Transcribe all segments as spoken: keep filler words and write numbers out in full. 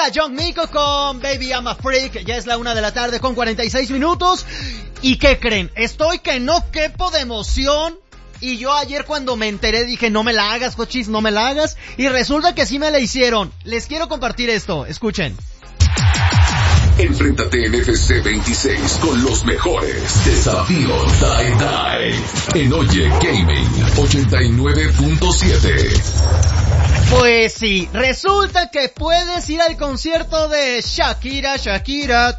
Era John Mico con Baby I'm a Freak. Ya es la una de la tarde con cuarenta y seis minutos. ¿Y qué creen? Estoy que no quepo de emoción. Y yo ayer cuando me enteré dije, no me la hagas, cochis, no me la hagas. Y resulta que sí me la hicieron. Les quiero compartir esto, escuchen. Enfréntate en F C veintiséis con los mejores. Desafío Die Die en Oye Gaming ochenta y nueve punto siete. Pues sí, resulta que puedes ir al concierto de Shakira, Shakira.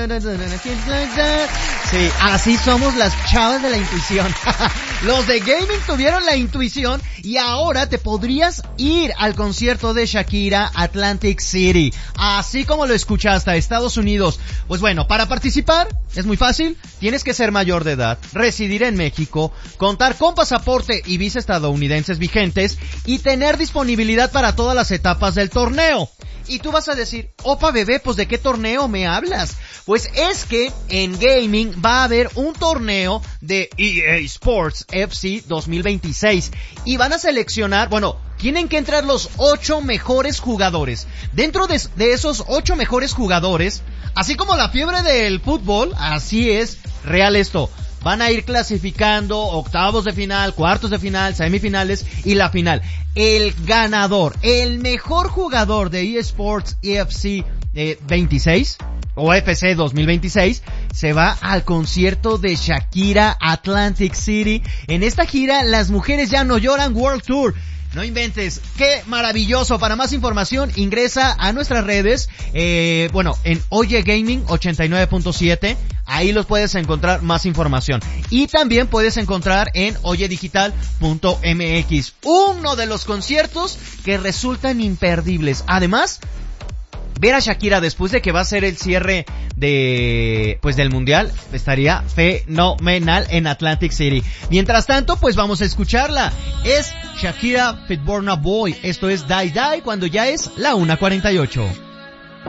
Sí, así somos las chavas de la intuición. Los de gaming tuvieron la intuición y ahora te podrías ir al concierto de Shakira Atlantic City, así como lo escuchaste, a Estados Unidos. Pues bueno, para participar es muy fácil, tienes que ser mayor de edad, residir en México, contar con pasaporte y visa estadounidenses vigentes y tener disponibilidad para todas las etapas del torneo. Y tú vas a decir, opa bebé, pues ¿de qué torneo me hablas? Pues es que en gaming va a haber un torneo de E A Sports F C dos mil veintiséis y van a seleccionar, bueno, tienen que entrar los ocho mejores jugadores. Dentro de, de esos ocho mejores jugadores, así como la fiebre del fútbol, así es real esto. Van a ir clasificando octavos de final, cuartos de final, semifinales y la final. El ganador, el mejor jugador de E A Sports F C eh, veintiséis o F C dos mil veintiséis se va al concierto de Shakira Atlantic City. En esta gira, Las Mujeres Ya No Lloran World Tour. No inventes, qué maravilloso. Para más información ingresa a nuestras redes, eh, bueno, en Oye Gaming ochenta y nueve punto siete, ahí los puedes encontrar más información. Y también puedes encontrar en oye digital punto m x, uno de los conciertos que resultan imperdibles. Además, ver a Shakira después de que va a ser el cierre de, pues del mundial, estaría fenomenal en Atlantic City. Mientras tanto, pues vamos a escucharla. Es Shakira feat. Burna Boy. Esto es Die Die cuando ya es la una cuarenta y ocho.